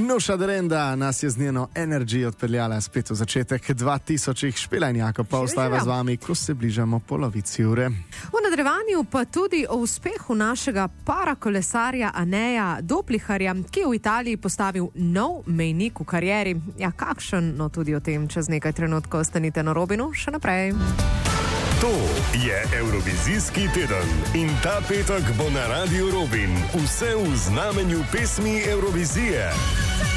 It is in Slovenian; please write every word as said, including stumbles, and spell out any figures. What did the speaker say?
Nuša Derenda nas je z njeno Energy odpeljala spet v začetek dvatisočih. Špela in Jakob pa ostajava z vami, ko se bližamo polovici ure. V nadaljevanju pa tudi o uspehu našega parakolesarja Aneja Dopliharja, ki je v Italiji postavil nov mejnik v karieri. Ja, kakšen? No, tudi o tem čez nekaj trenutkov. Ostanite na Robinu, še naprej. To je Evrovizijski teden in ta petek bo na Radiu Robin vse v znamenju pesmi Evrovizije.